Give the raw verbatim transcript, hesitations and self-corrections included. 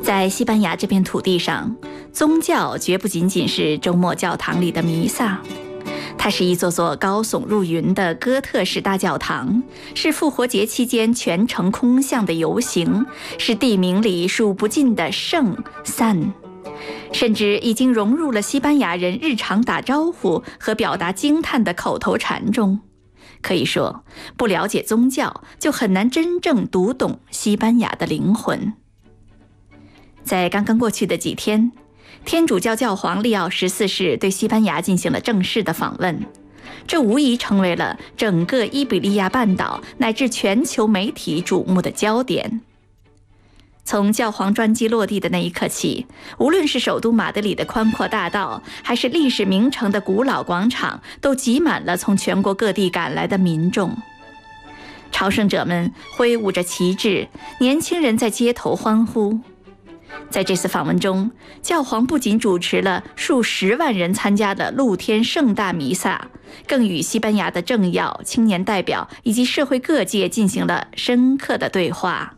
在西班牙这片土地上，宗教绝不仅仅是周末教堂里的弥撒，它是一座座高耸入云的哥特式大教堂，是复活节期间全城空巷的游行，是地名里数不尽的圣散，甚至已经融入了西班牙人日常打招呼和表达惊叹的口头禅中。可以说，不了解宗教，就很难真正读懂西班牙的灵魂。在刚刚过去的几天，天主教教皇利奥十四世对西班牙进行了正式的访问，这无疑成为了整个伊比利亚半岛乃至全球媒体瞩目的焦点。从教皇专机落地的那一刻起，无论是首都马德里的宽阔大道，还是历史名城的古老广场，都挤满了从全国各地赶来的民众。朝圣者们挥舞着旗帜，年轻人在街头欢呼。在这次访问中，教皇不仅主持了数十万人参加的露天盛大弥撒，更与西班牙的政要、青年代表以及社会各界进行了深刻的对话。